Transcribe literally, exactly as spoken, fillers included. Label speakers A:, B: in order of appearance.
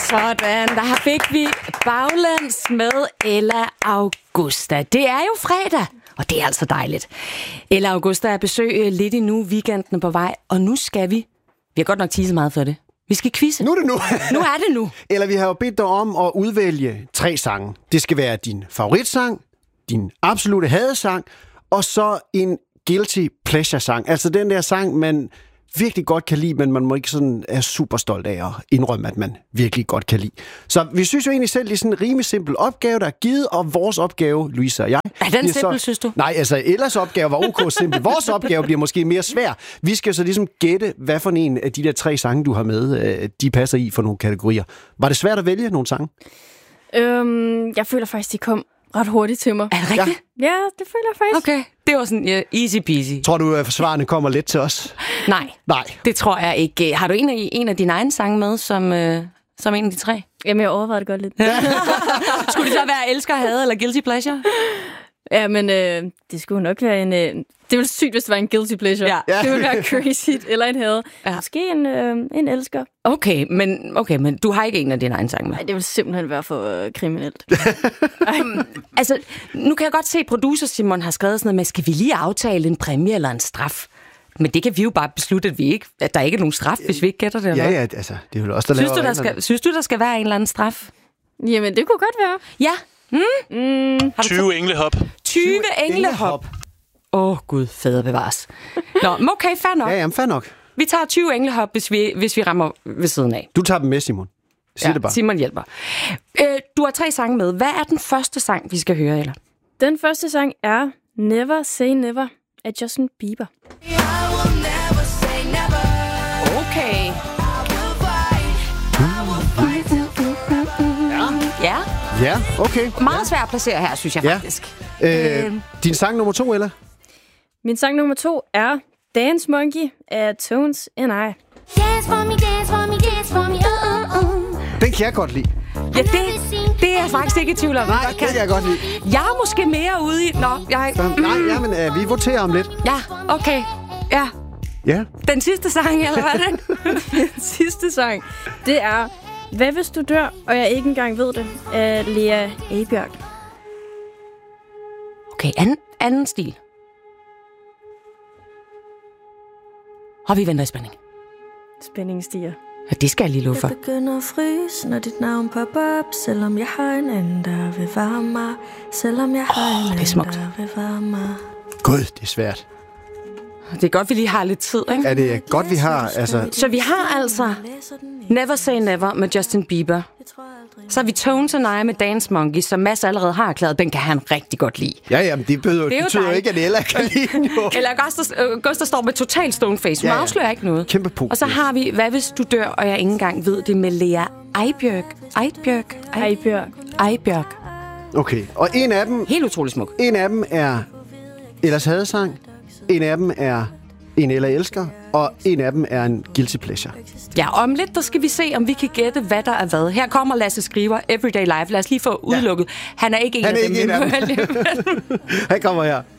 A: Sådan, der fik vi baglæns med Ella Augusta. Det er jo fredag, og det er altså dejligt. Ella Augusta er besøg lidt endnu, weekenden på vej, og nu skal vi, vi har godt nok teaset meget for det, vi skal quizze.
B: Nu er det nu.
A: Nu er det nu.
B: Eller vi har jo bedt dig om at udvælge tre sange. Det skal være din favoritsang, din absolute hadesang, og så en guilty pleasure-sang. Altså den der sang, man virkelig godt kan lide, men man må ikke sådan er super stolt af at indrømme, at man virkelig godt kan lide. Så vi synes jo egentlig selv, det er sådan en rimelig simpel opgave, der er givet, og vores opgave, Louise og jeg...
A: Er den simpel,
B: så,
A: synes du?
B: Nej, altså ellers opgave var ok simpel. Vores opgave bliver måske mere svær. Vi skal så ligesom gætte, hvad for en af de der tre sange, du har med, de passer i for nogle kategorier. Var det svært at vælge nogle sange?
C: Øhm, jeg føler faktisk, de kom ret hurtigt til mig.
A: Er det rigtigt?
C: Ja, ja det føler jeg faktisk.
A: Okay, det var sådan uh, easy peasy.
B: Tror du, at svarene kommer let til os?
A: Nej,
B: Nej.
A: Det tror jeg ikke. Har du en af, en af dine egne sange med, som, uh, som en af de tre?
C: Jamen, jeg overvejede det godt lidt.
A: Skulle det så være elsker, hade eller guilty pleasure?
C: Ja, men øh, det skulle nok være en... Øh, det ville sygt, hvis det var en guilty pleasure.
A: Ja.
C: Det ville være crazy, eller en hade.
A: Ja.
C: Måske en, øh, en elsker.
A: Okay men, okay, men du har ikke en af dine egne sange med?
C: Nej, det ville simpelthen være for øh, kriminelt.
A: Altså, nu kan jeg godt se, at producer Simon har skrevet sådan noget med, skal vi lige aftale en præmie eller en straf? Men det kan vi jo bare beslutte, at, vi ikke, at der ikke er nogen straf, hvis vi ikke gætter det.
B: Ja, ja, altså, det er jo også, der
A: synes,
B: laver
A: du, der skal, synes du, der skal være en eller anden straf?
C: Jamen, det kunne godt være.
A: Ja. Mm?
C: Mm.
D: tyve englehop.
A: tyve englehop. Åh, oh, Gud, fader bevares. Nå, okay, fair nok.
B: Ja, jamen, fair nok.
A: Vi tager tyve englehop, hvis vi, hvis vi rammer ved siden af.
B: Du tager dem med, Simon. Sig
A: ja,
B: det bare.
A: Simon hjælper. Øh, du har tre sange med. Hvad er den første sang, vi skal høre, eller?
C: Den første sang er Never Say Never af Justin Bieber.
A: Okay. Ja.
B: Ja, okay.
A: Meget svært at placere her, synes jeg
B: ja.
A: faktisk.
B: Øh,
A: Øh.
B: din sang nummer to, eller?
C: Min sang nummer to er Dance Monkey af Tones and I.
E: Dance for me, dance for me, dance for me, oh, oh, oh.
B: Den kan jeg godt lide.
A: Ja, det, det er jeg faktisk ikke i tvivl om.
B: Nej, det kan jeg godt lide.
A: Jeg er måske mere ude i... Nå, jeg...
B: Så, nej, ja, men øh, vi voterer om lidt.
A: Ja, okay. Ja.
B: Ja.
A: Den sidste sang, eller hvad er det?
C: Den sidste sang, det er Hvad hvis du dør, og jeg ikke engang ved det, af Lea Abjørk.
A: Okay, anden, anden stil. Og vi venter i spænding.
C: Spændingen stiger.
A: Ja, det skal jeg lige love for.
E: Jeg begynder at fryse, når dit navn popper op. Selvom jeg har en anden, der vil varme mig. Selvom jeg har
A: Åh,
E: en
A: det er
E: anden,
A: smukt.
E: der vil varme mig.
B: Gud, det er svært.
A: Det er godt, vi lige har lidt tid, ikke?
B: Er det godt, vi har... Altså,
A: Så vi har altså Never Say Never med Justin Bieber. Så har vi Tones and I med Dance Monkey, som Mads allerede har erklæret, den kan han rigtig godt lide.
B: ja, ja, men det betyder,
A: Det er jo
B: betyder
A: dig.
B: ikke, at Ella kan lide den, jo.
A: Eller Augustus, Augustus står med total stoneface. Hun
B: Ja, ja.
A: afslører ikke noget.
B: Kæmpe puk.
A: Og så har vi Hvad hvis du dør, og jeg ikke engang ved det med Lea Ejbjørk. Ejbjørk?
C: Abjørk.
A: Ejbjørk.
B: Okay, og en af dem,
A: Helt utrolig smuk.
B: en af dem er Ellas hadesang. En af dem er en Ella elsker. Og en af dem er en guilty pleasure.
A: Ja, om lidt, der skal vi se, om vi kan gætte, hvad der er hvad. Her kommer Lasse Skriver, Everyday Life. Lad os lige få udelukket. Han er ikke en
B: Han er
A: af dem.
B: ikke en af
A: vi
B: dem.
A: må vælge.
B: Han kommer her.